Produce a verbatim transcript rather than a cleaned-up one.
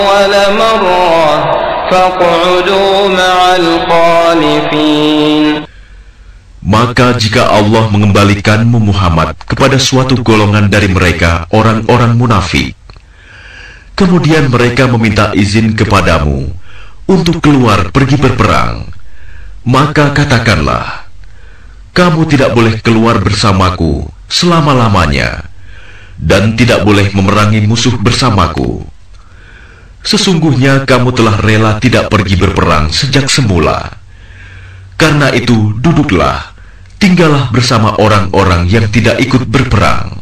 أول مرة فاقعدوا مع الخالفين. Maka jika Allah mengembalikanmu Muhammad kepada suatu golongan dari mereka, orang-orang munafik, kemudian mereka meminta izin kepadamu untuk keluar pergi berperang, maka katakanlah, kamu tidak boleh keluar bersamaku selama-lamanya, dan tidak boleh memerangi musuh bersamaku. Sesungguhnya kamu telah rela tidak pergi berperang sejak semula. Karena itu duduklah, tinggallah bersama orang-orang yang tidak ikut berperang.